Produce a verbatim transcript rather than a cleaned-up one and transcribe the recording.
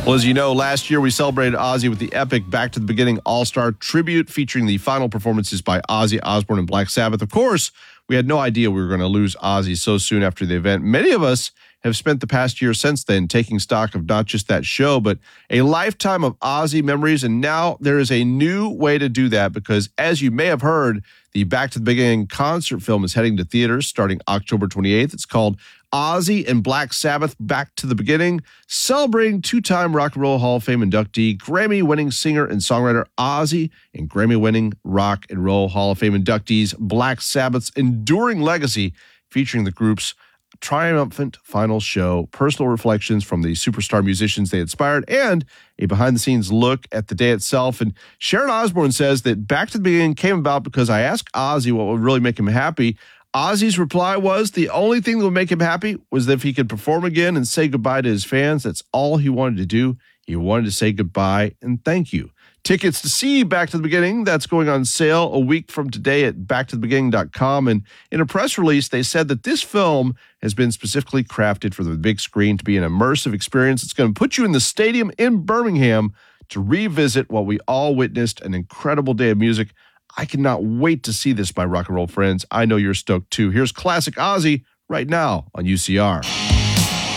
Well, as you know, last year we celebrated Ozzy with the epic Back to the Beginning All-Star tribute featuring the final performances by Ozzy Osbourne and Black Sabbath. Of course, we had no idea we were going to lose Ozzy so soon after the event. Many of us have spent the past year since then taking stock of not just that show, but a lifetime of Ozzy memories. And now there is a new way to do that because, as you may have heard, the Back to the Beginning concert film is heading to theaters starting October twenty-eighth. It's called Ozzy and Black Sabbath Back to the Beginning, celebrating two-time Rock and Roll Hall of Fame inductee, Grammy-winning singer and songwriter Ozzy, and Grammy-winning Rock and Roll Hall of Fame inductees Black Sabbath's enduring legacy, featuring the group's triumphant final show, personal reflections from the superstar musicians they inspired, and a behind-the-scenes look at the day itself. And Sharon Osbourne says that Back to the Beginning came about because I asked Ozzy what would really make him happy. Ozzy's reply was the only thing that would make him happy was if he could perform again and say goodbye to his fans. That's all he wanted to do. He wanted to say goodbye and thank you. Tickets to see Back to the Beginning, that's going on sale a week from today at back to the beginning dot com. And in a press release, they said that this film has been specifically crafted for the big screen to be an immersive experience. It's going to put you in the stadium in Birmingham to revisit what we all witnessed, an incredible day of music. I cannot wait to see this, my rock and roll friends. I know you're stoked too. Here's classic Ozzy right now on U C R.